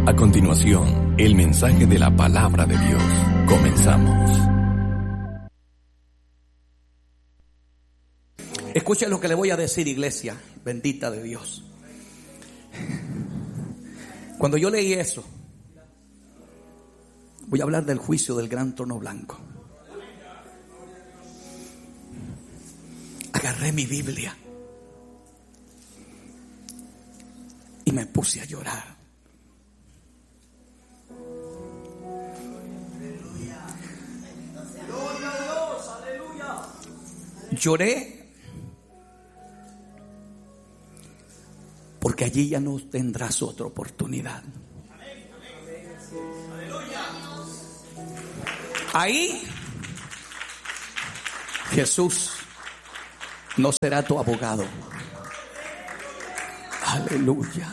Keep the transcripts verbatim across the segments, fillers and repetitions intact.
A continuación, el mensaje de la palabra de Dios. Comenzamos. Escuche lo que le voy a decir, iglesia bendita de Dios. Cuando yo leí eso, voy a hablar del juicio del gran trono blanco. Agarré mi Biblia y me puse a llorar. Lloré porque allí ya no tendrás otra oportunidad. Ahí Jesús no será tu abogado. Aleluya.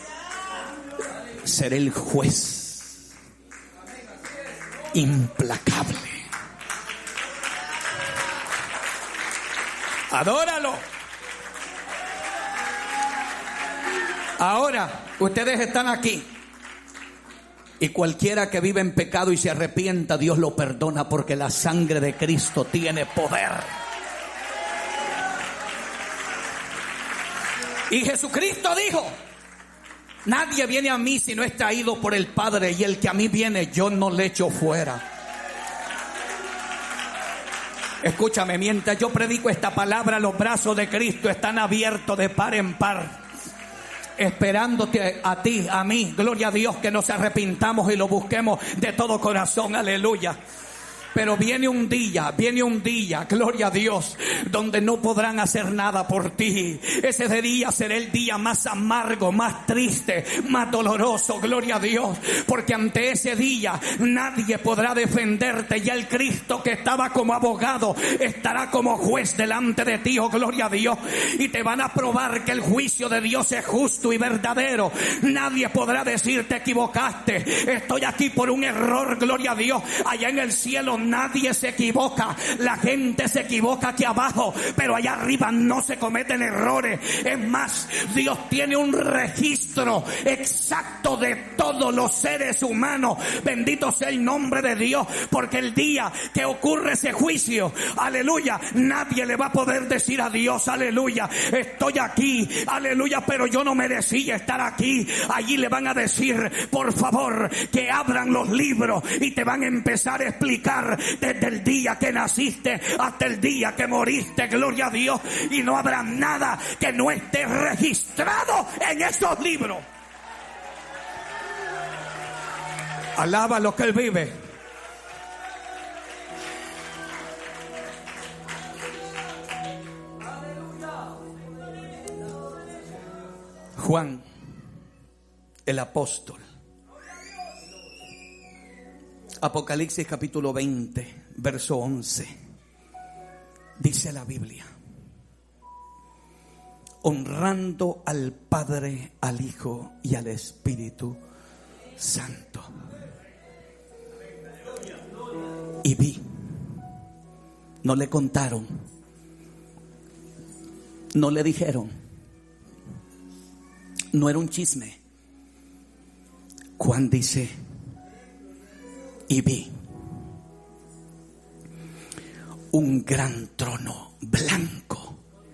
Será el juez implacable. Adóralo. Ahora, ustedes están aquí. Y cualquiera que vive en pecado y se arrepienta, Dios lo perdona porque la sangre de Cristo tiene poder. Y Jesucristo dijo: nadie viene a mí si no es traído por el Padre, y el que a mí viene yo no le echo fuera. Escúchame, mientras yo predico esta palabra, los brazos de Cristo están abiertos de par en par, esperándote a ti, a mí, gloria a Dios, que nos arrepintamos y lo busquemos de todo corazón, aleluya. Pero viene un día, viene un día, gloria a Dios, donde no podrán hacer nada por ti. Ese día será el día más amargo, más triste, más doloroso, gloria a Dios. Porque ante ese día nadie podrá defenderte. Ya el Cristo que estaba como abogado estará como juez delante de ti, oh gloria a Dios. Y te van a probar que el juicio de Dios es justo y verdadero. Nadie podrá decir te equivocaste, estoy aquí por un error, gloria a Dios. Allá en el cielo nadie se equivoca. La gente se equivoca aquí abajo, pero allá arriba no se cometen errores. Es más, Dios tiene un registro exacto de todos los seres humanos. Bendito sea el nombre de Dios, porque el día que ocurre ese juicio, aleluya, nadie le va a poder decir a Dios, aleluya, estoy aquí, aleluya, pero yo no merecía estar aquí. Allí le van a decir, por favor, que abran los libros y te van a empezar a explicar desde el día que naciste hasta el día que moriste, gloria a Dios, y no habrá nada que no esté registrado en esos libros. Alaba lo que Él vive. Juan, el apóstol. Apocalipsis capítulo veinte, verso once. Dice la Biblia: honrando al Padre, al Hijo y al Espíritu Santo. Y vi, no le contaron, no le dijeron, no era un chisme. Juan dice: y vi un gran trono blanco,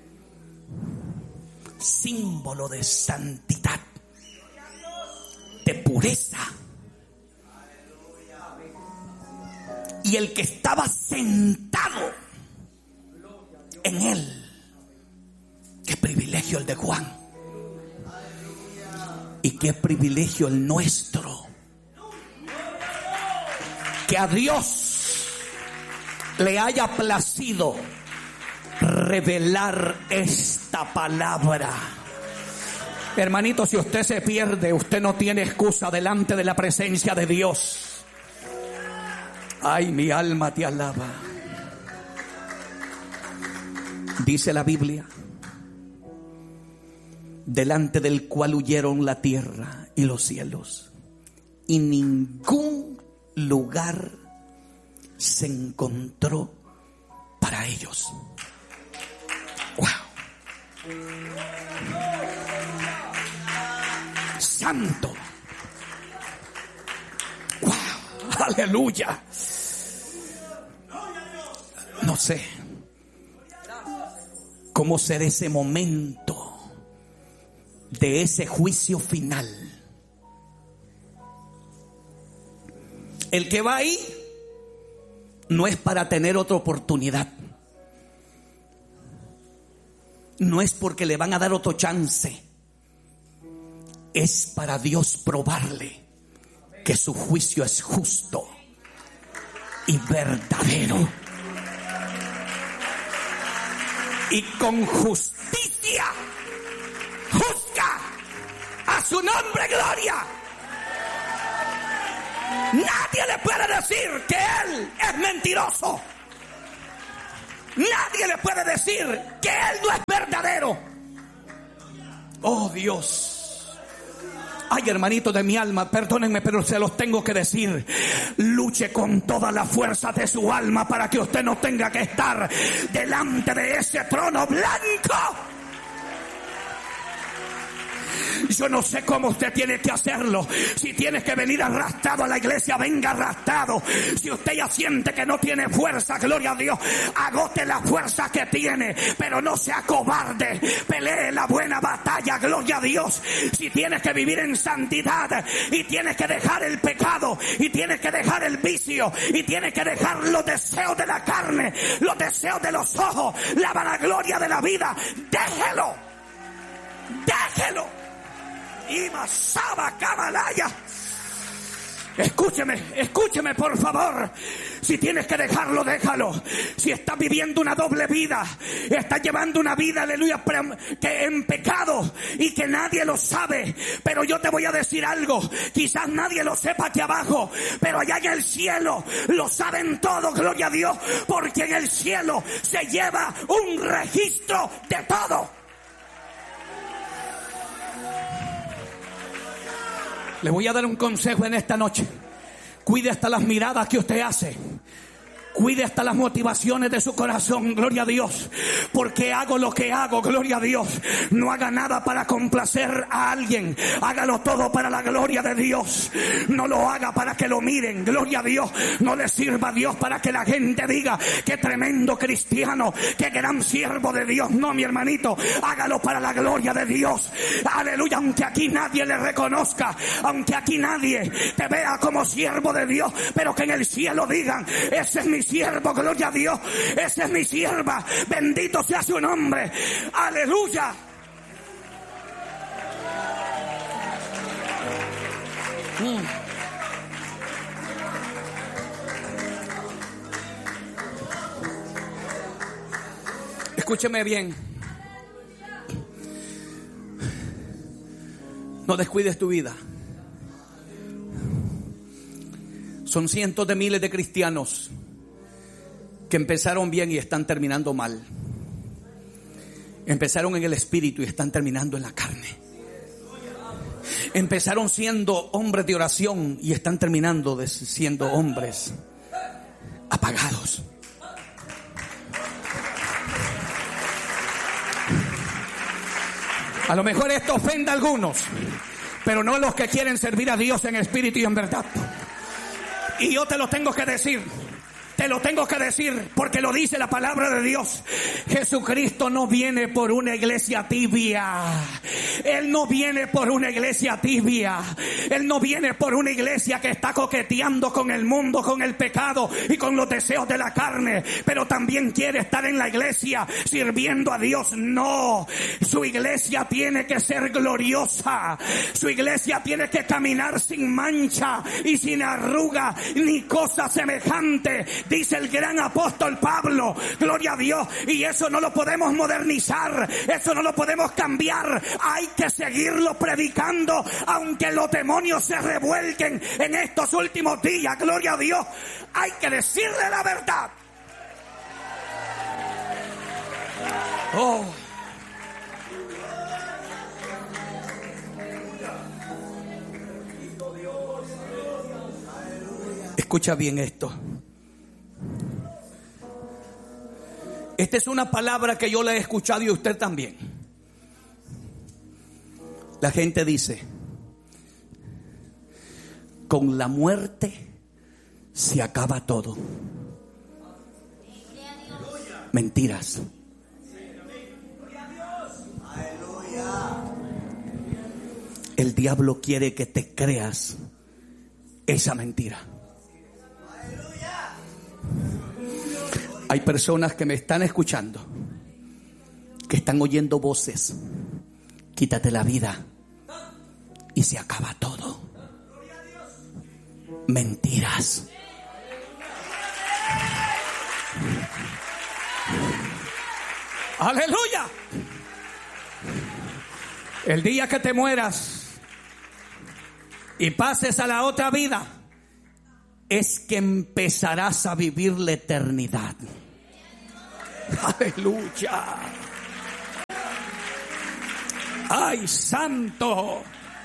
símbolo de santidad, de pureza. Y el que estaba sentado en él. Qué privilegio el de Juan. Y qué privilegio el nuestro. Que a Dios le haya placido revelar esta palabra. Hermanito, si usted se pierde, usted no tiene excusa delante de la presencia de Dios. Ay, mi alma te alaba. Dice la Biblia: delante del cual huyeron la tierra y los cielos, y ningún lugar se encontró para ellos. Wow. Santo, Aleluya. No sé cómo será ese momento de ese juicio final. El que va ahí no es para tener otra oportunidad. No es porque le van a dar otro chance. Es para Dios probarle que su juicio es justo y verdadero. Y con justicia juzga a su nombre gloria. Nadie le puede decir que él es mentiroso. Nadie le puede decir que él no es verdadero. Oh Dios. Ay, hermanito de mi alma, perdónenme, pero se los tengo que decir. Luche con toda la fuerza de su alma para que usted no tenga que estar delante de ese trono blanco. Yo no sé cómo usted tiene que hacerlo. Si tiene que venir arrastrado a la iglesia, venga arrastrado. Si usted ya siente que no tiene fuerza, gloria a Dios, agote la fuerza que tiene, pero no sea cobarde. Pelee la buena batalla, gloria a Dios. Si tienes que vivir en santidad y tienes que dejar el pecado y tienes que dejar el vicio y tienes que dejar los deseos de la carne, los deseos de los ojos, la vanagloria de la vida, déjelo. Déjelo. Y Masaba Cabalaya. Escúcheme, escúcheme por favor. Si tienes que dejarlo, déjalo. Si estás viviendo una doble vida, estás llevando una vida, aleluya, que en pecado y que nadie lo sabe. Pero yo te voy a decir algo. Quizás nadie lo sepa aquí abajo, pero allá en el cielo lo saben todo, gloria a Dios. Porque en el cielo se lleva un registro de todo. Le voy a dar un consejo en esta noche. Cuide hasta las miradas que usted hace. Cuide hasta las motivaciones de su corazón, gloria a Dios. Porque hago lo que hago, gloria a Dios. No haga nada para complacer a alguien. Hágalo todo para la gloria de Dios. No lo haga para que lo miren, gloria a Dios. No le sirva a Dios para que la gente diga qué tremendo cristiano, qué gran siervo de Dios. No, mi hermanito, hágalo para la gloria de Dios. Aleluya, aunque aquí nadie le reconozca, aunque aquí nadie te vea como siervo de Dios, pero que en el cielo digan, ese es mi siervo, gloria a Dios, esa es mi sierva, bendito sea su nombre, aleluya. Mm. Escúcheme bien, no descuides tu vida. Son cientos de miles de cristianos que empezaron bien y están terminando mal. Empezaron en el espíritu y están terminando en la carne. Empezaron siendo hombres de oración y están terminando de siendo hombres apagados. A lo mejor esto ofende a algunos, pero no los que quieren servir a Dios en espíritu y en verdad. Y yo te lo tengo que decir. Te lo tengo que decir porque lo dice la palabra de Dios. Jesucristo no viene por una iglesia tibia. Él no viene por una iglesia tibia. Él no viene por una iglesia que está coqueteando con el mundo, con el pecado y con los deseos de la carne. Pero también quiere estar en la iglesia sirviendo a Dios. No. Su iglesia tiene que ser gloriosa. Su iglesia tiene que caminar sin mancha y sin arruga ni cosa semejante. Dice el gran apóstol Pablo, gloria a Dios, y eso no lo podemos modernizar, eso no lo podemos cambiar, hay que seguirlo predicando, aunque los demonios se revuelquen en estos últimos días, gloria a Dios, hay que decirle la verdad. Oh. Escucha bien esto. Esta es una palabra que yo la he escuchado y usted también. La gente dice, con la muerte se acaba todo. Mentiras. El diablo quiere que te creas esa mentira. Hay personas que me están escuchando, que están oyendo voces. Quítate la vida y se acaba todo. Mentiras. Aleluya. El día que te mueras y pases a la otra vida, es que empezarás a vivir la eternidad. Aleluya. Ay, santo.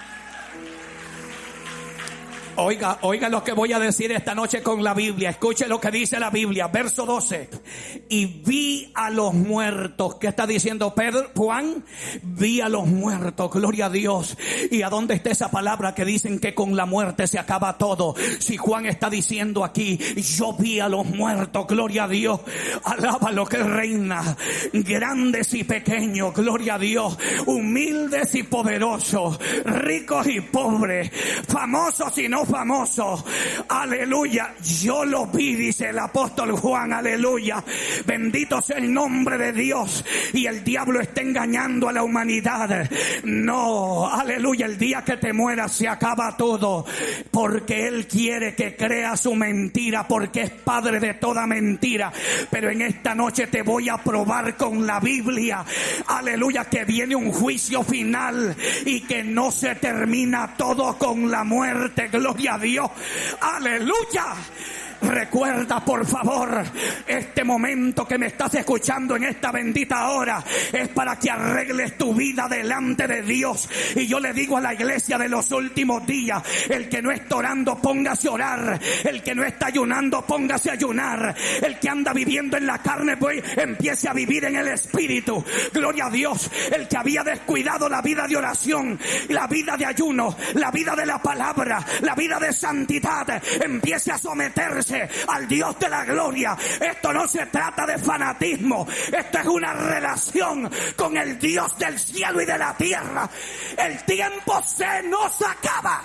Oiga, oiga lo que voy a decir esta noche con la Biblia. Escuche lo que dice la Biblia, verso doce. Y vi a los muertos. ¿Qué está diciendo Pedro? Juan, vi a los muertos, gloria a Dios. ¿Y a dónde está esa palabra que dicen que con la muerte se acaba todo? Si Juan está diciendo aquí, yo vi a los muertos, gloria a Dios. Alaba lo que reina. Grandes y pequeños, gloria a Dios. Humildes y poderosos, ricos y pobres, famosos y no famoso, aleluya. Yo lo vi, dice el apóstol Juan, aleluya. Bendito sea el nombre de Dios. Y el diablo está engañando a la humanidad. No, aleluya. El día que te mueras se acaba todo, porque él quiere que creas su mentira, porque es padre de toda mentira. Pero en esta noche te voy a probar con la Biblia, aleluya, que viene un juicio final y que no se termina todo con la muerte. Gloria a Dios. Aleluya. Recuerda, por favor, este momento que me estás escuchando en esta bendita hora es para que arregles tu vida delante de Dios. Y yo le digo a la iglesia de los últimos días, el que no está orando, póngase a orar. El que no está ayunando, póngase a ayunar. El que anda viviendo en la carne, pues empiece a vivir en el espíritu. Gloria a Dios. El que había descuidado la vida de oración, la vida de ayuno, la vida de la palabra, la vida de santidad, empiece a someterse al Dios de la gloria. Esto no se trata de fanatismo, esto es una relación con el Dios del cielo y de la tierra. El tiempo se nos acaba.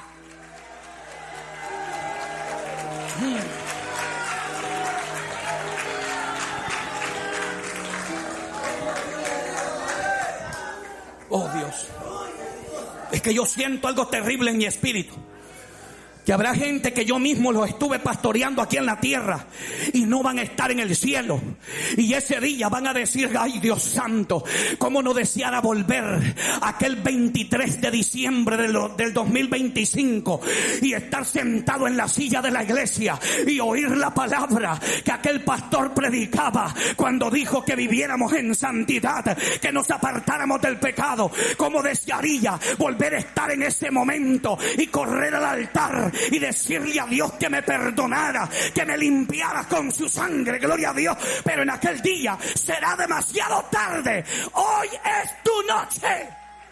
Oh Dios, es que yo siento algo terrible en mi espíritu. Que habrá gente que yo mismo los estuve pastoreando aquí en la tierra y no van a estar en el cielo. Y ese día van a decir, ay Dios santo, cómo no deseara volver aquel veintitrés de diciembre de lo, del dos mil veinticinco y estar sentado en la silla de la iglesia y oír la palabra que aquel pastor predicaba cuando dijo que viviéramos en santidad, que nos apartáramos del pecado. Cómo desearía volver a estar en ese momento y correr al altar y decirle a Dios que me perdonara, que me limpiara con su sangre, gloria a Dios. Pero en aquel día será demasiado tarde. Hoy es tu noche.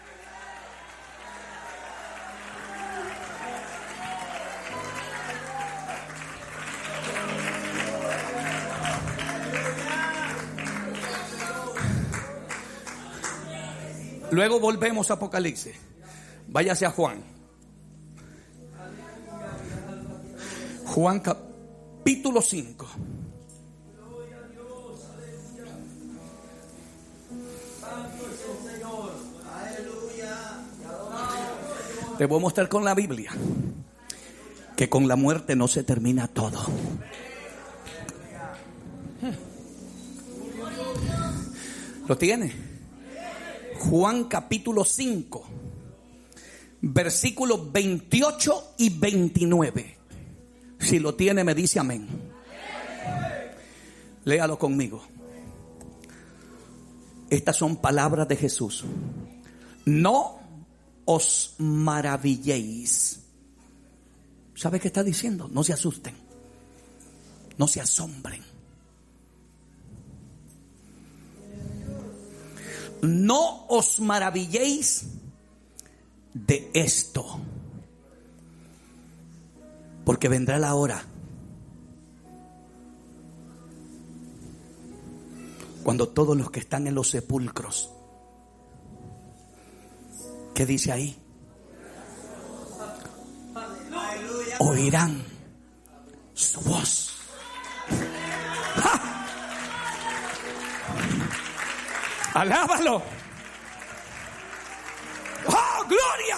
Luego volvemos a Apocalipsis. Váyase a Juan. Juan capítulo cinco. Te voy a mostrar con la Biblia que con la muerte no se termina todo. ¿Lo tiene? Juan capítulo cinco, versículos veintiocho y veintinueve. Si lo tiene, me dice amén. Léalo conmigo. Estas son palabras de Jesús. No os maravilléis. ¿Sabe qué está diciendo? No se asusten. No se asombren. No os maravilléis de esto, porque vendrá la hora Cuando todos los que están en los sepulcros, ¿qué dice ahí? Oirán su voz. ¡Ja! Alábalo. ¡Oh, gloria!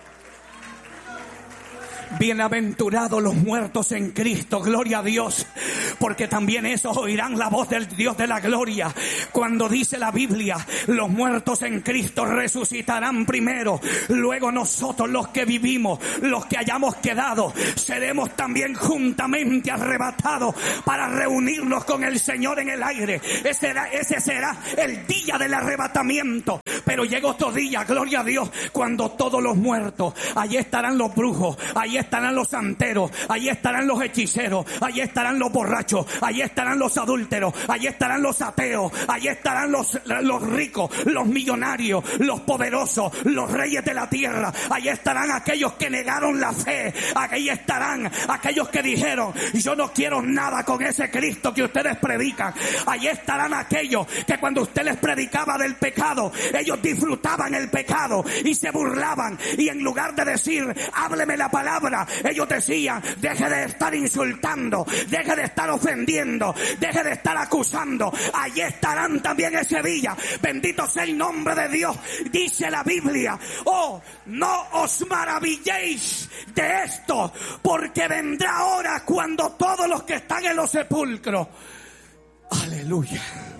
Bienaventurados los muertos en Cristo, gloria a Dios, porque también esos oirán la voz del Dios de la gloria. Cuando dice la Biblia, los muertos en Cristo resucitarán primero, luego nosotros los que vivimos, los que hayamos quedado, seremos también juntamente arrebatados para reunirnos con el Señor en el aire. Ese será, ese será el día del arrebatamiento. Pero llega otro día, gloria a Dios, cuando todos los muertos, allí estarán los brujos, allí estarán los santeros, allí estarán los hechiceros, allí estarán los borrachos, allí estarán los adúlteros, allí estarán los ateos, allí estarán los, los ricos, los millonarios, los poderosos, los reyes de la tierra, allí estarán aquellos que negaron la fe, allí estarán aquellos que dijeron, yo no quiero nada con ese Cristo que ustedes predican, allí estarán aquellos que cuando usted les predicaba del pecado, ellos disfrutaban el pecado y se burlaban, y en lugar de decir, hábleme la palabra, ellos decían, deje de estar insultando, deje de estar ofendiendo, deje de estar acusando. Allí estarán también ese día. Bendito sea el nombre de Dios. Dice la Biblia, oh, no os maravilléis de esto, porque vendrá hora cuando todos los que están en los sepulcros, aleluya,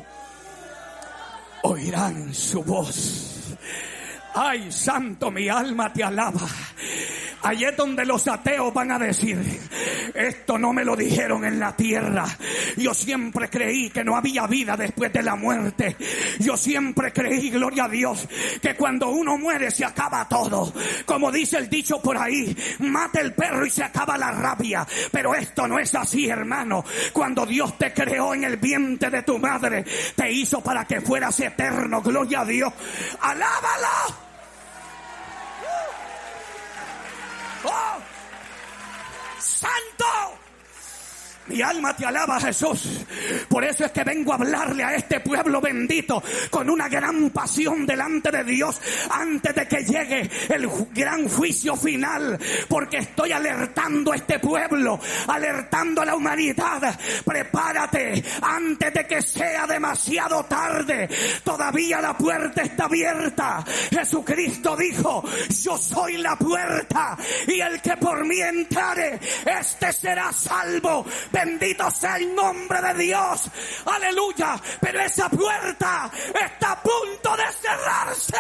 oirán su voz. Ay, santo, mi alma te alaba. Allí es donde los ateos van a decir, esto no me lo dijeron en la tierra. Yo siempre creí que no había vida después de la muerte. Yo siempre creí, gloria a Dios, que cuando uno muere se acaba todo. Como dice el dicho por ahí, mata el perro y se acaba la rabia. Pero esto no es así, hermano. Cuando Dios te creó en el vientre de tu madre, te hizo para que fueras eterno, gloria a Dios. ¡Alábalo! ¡Oh! ¡Santo! Mi alma te alaba, Jesús. Por eso es que vengo a hablarle a este pueblo bendito con una gran pasión delante de Dios antes de que llegue el gran juicio final, porque estoy alertando a este pueblo, alertando a la humanidad. Prepárate antes de que sea demasiado tarde. Todavía la puerta está abierta. Jesucristo dijo, yo soy la puerta, y el que por mí entrare, este será salvo. Bendito sea el nombre de Dios. Aleluya. Pero esa puerta está a punto de cerrarse.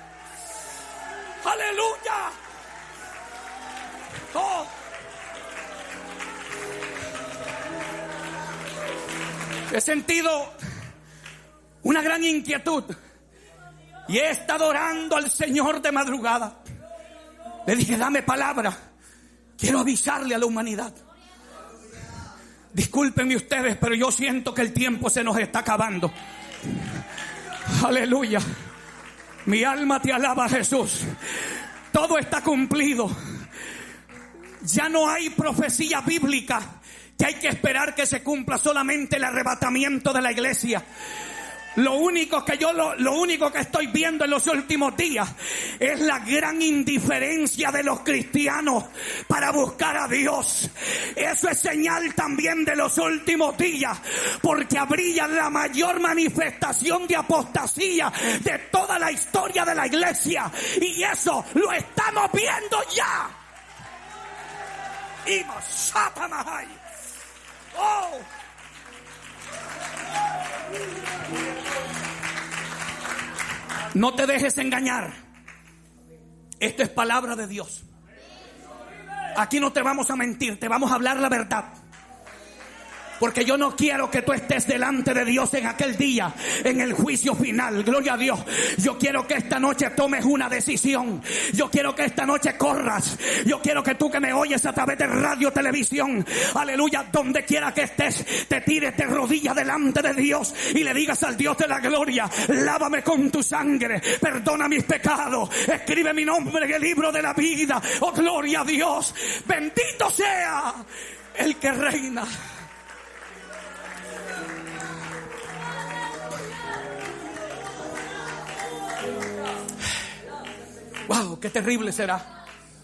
Aleluya. Oh. He sentido una gran inquietud y he estado orando al Señor de madrugada. Le dije, dame palabra. Quiero avisarle a la humanidad. Discúlpenme ustedes, pero yo siento que el tiempo se nos está acabando. Aleluya. Mi alma te alaba, Jesús. Todo está cumplido. Ya no hay profecía bíblica que hay que esperar que se cumpla solamente el arrebatamiento de la iglesia. Lo único que yo, lo, lo único que estoy viendo en los últimos días es la gran indiferencia de los cristianos para buscar a Dios. Eso es señal también de los últimos días, porque habría la mayor manifestación de apostasía de toda la historia de la iglesia, y eso lo estamos viendo ya. Y Satanás. Oh. No te dejes engañar. Esto es palabra de Dios. Aquí no te vamos a mentir, te vamos a hablar la verdad. Porque yo no quiero que tú estés delante de Dios en aquel día, en el juicio final. Gloria a Dios. Yo quiero que esta noche tomes una decisión. Yo quiero que esta noche corras. Yo quiero que tú que me oyes a través de radio, televisión, aleluya, donde quiera que estés, te tires de rodillas delante de Dios y le digas al Dios de la gloria, lávame con tu sangre, perdona mis pecados, escribe mi nombre en el libro de la vida. Oh, gloria a Dios. Bendito sea el que reina. Wow, qué terrible será.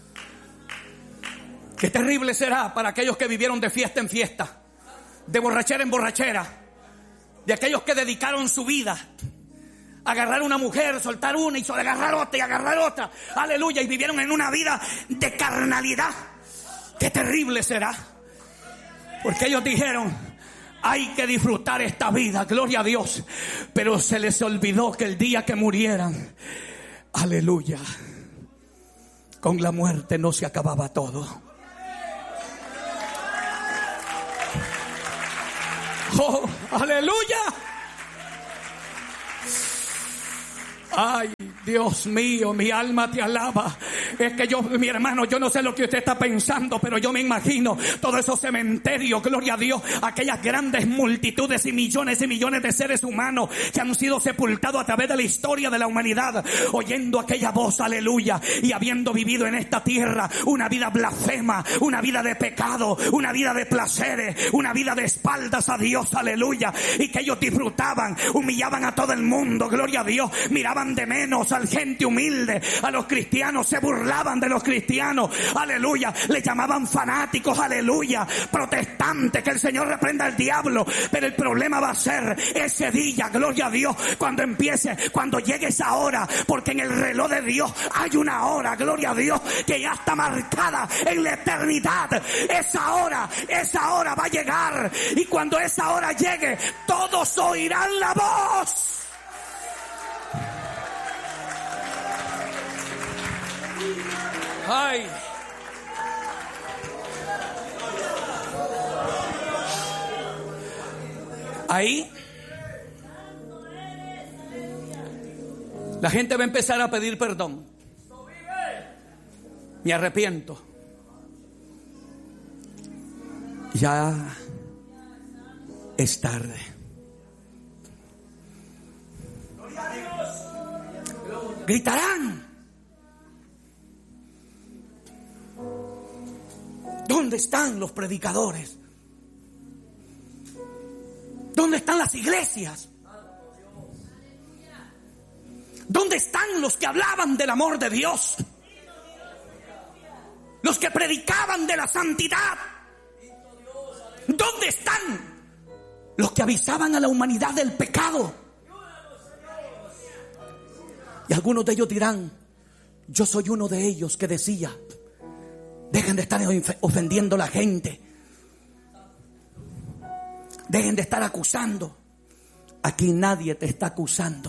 Qué terrible será para aquellos que vivieron de fiesta en fiesta, de borrachera en borrachera, de aquellos que dedicaron su vida a agarrar una mujer, soltar una y agarrar otra y agarrar otra. Aleluya. Y vivieron en una vida de carnalidad. Qué terrible será. Porque ellos dijeron: hay que disfrutar esta vida, gloria a Dios. Pero se les olvidó que el día que murieran, aleluya, con la muerte no se acababa todo. Oh, aleluya. Ay, Dios mío, mi alma te alaba. Es que yo, mi hermano, yo no sé lo que usted está pensando, pero yo me imagino todos esos cementerios, gloria a Dios, aquellas grandes multitudes y millones y millones de seres humanos que han sido sepultados a través de la historia de la humanidad, oyendo aquella voz, aleluya, y habiendo vivido en esta tierra una vida blasfema, una vida de pecado, una vida de placeres, una vida de espaldas a Dios, aleluya, y que ellos disfrutaban, humillaban a todo el mundo, gloria a Dios, miraban de menos a la gente humilde, a los cristianos, se burlaban de los cristianos, aleluya, le llamaban fanáticos, aleluya, protestantes, que el Señor reprenda al diablo. Pero el problema va a ser ese día, gloria a Dios, cuando empiece, cuando llegue esa hora, porque en el reloj de Dios hay una hora, gloria a Dios, que ya está marcada en la eternidad. Esa hora, esa hora va a llegar, y cuando esa hora llegue, todos oirán la voz. Ay. Ahí la gente va a empezar a pedir perdón. Me arrepiento. Ya es tarde. Gritarán: ¿dónde están los predicadores? ¿Dónde están las iglesias? ¿Dónde están los que hablaban del amor de Dios? Los que predicaban de la santidad. ¿Dónde están los que avisaban a la humanidad del pecado? Y algunos de ellos dirán: yo soy uno de ellos que decía: dejen de estar ofendiendo a la gente. Dejen de estar acusando. Aquí nadie te está acusando.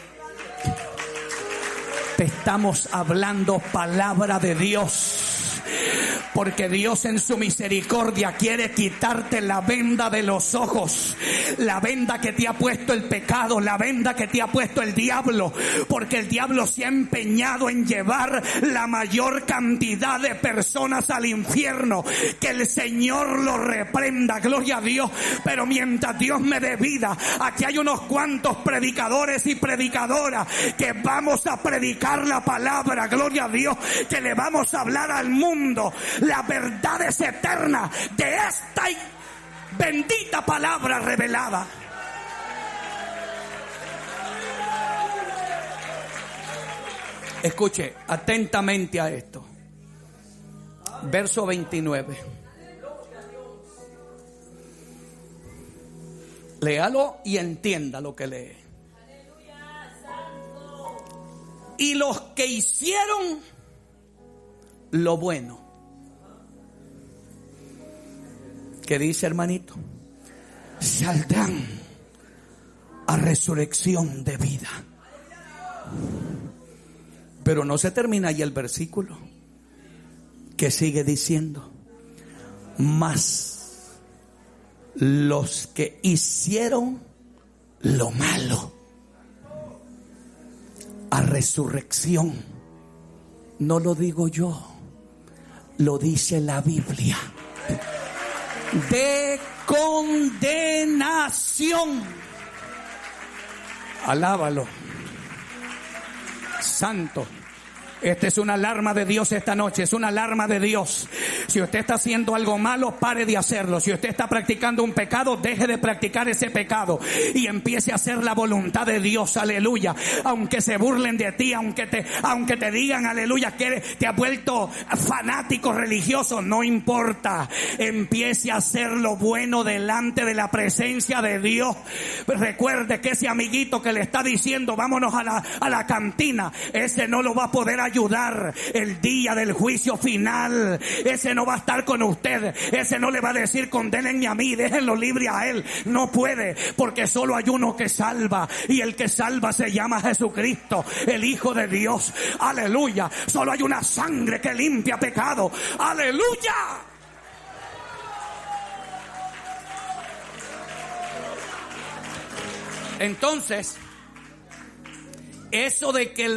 Te estamos hablando palabra de Dios. Porque Dios en su misericordia quiere quitarte la venda de los ojos, la venda que te ha puesto el pecado, la venda que te ha puesto el diablo, porque el diablo se ha empeñado en llevar la mayor cantidad de personas al infierno. Que el Señor lo reprenda, gloria a Dios. Pero mientras Dios me dé vida, aquí hay unos cuantos predicadores y predicadoras que vamos a predicar la palabra, gloria a Dios, que le vamos a hablar al mundo. La verdad es eterna de esta bendita palabra revelada. Escuche atentamente a esto. Verso veintinueve. Léalo y entienda lo que lee. Y los que hicieron lo bueno. ¿Qué dice, hermanito? Saldrán a resurrección de vida. Pero no se termina ahí el versículo, que sigue diciendo: mas los que hicieron lo malo, a resurrección. No lo digo yo, lo dice la Biblia. De condenación. Alábalo. Santo. Esta es una alarma de Dios esta noche, es una alarma de Dios. Si usted está haciendo algo malo, pare de hacerlo. Si usted está practicando un pecado, deje de practicar ese pecado y empiece a hacer la voluntad de Dios, aleluya. Aunque se burlen de ti, aunque te, aunque te digan, aleluya, que te has vuelto fanático religioso, no importa. Empiece a hacer lo bueno delante de la presencia de Dios. Recuerde que ese amiguito que le está diciendo, vámonos a la, a la cantina, ese no lo va a poder ayudar el día del juicio final. Ese no va a estar con usted. Ese no le va a decir condénenme a mí, déjenlo libre a él. No puede, porque solo hay uno que salva, y el que salva se llama Jesucristo, el Hijo de Dios. Aleluya. Solo hay una sangre que limpia pecado. Aleluya. Entonces, eso de que